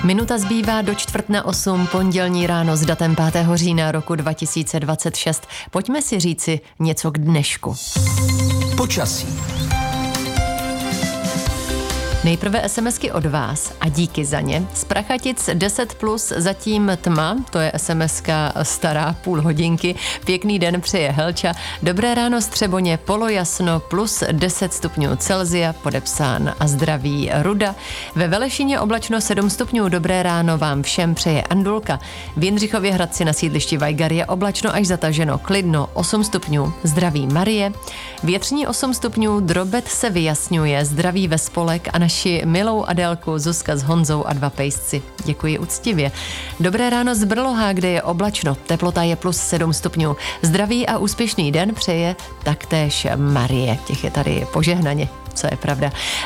Minuta zbývá do 7:45 pondělní ráno s datem 5. října roku 2026. Pojďme si říci něco k dnešku. Počasí. Nejprve SMSky od vás a díky za ně. Z Prachatic 10+, zatím tma, to je SMSka stará půl hodinky. Pěkný den přeje Helča. Dobré ráno Střeboně, polojasno, plus 10 stupňů Celsia, podepsán a zdraví Ruda. Ve Velešině oblačno 7 stupňů, dobré ráno vám všem přeje Andulka. V Jindřichově Hradci na sídlišti Vajgar je oblačno až zataženo, klidno 8 stupňů, zdraví Marie. Větřní 8 stupňů, Drobet se vyjasňuje, zdraví Vespolek a naši milou Adélku Zuzka s Honzou a 2 pejsci. Děkuji úctivě. Dobré ráno z Brloha, kde je oblačno, teplota je plus 7 stupňů. Zdraví a úspěšný den přeje taktéž Marie. Těch je tady požehnaně, co je pravda.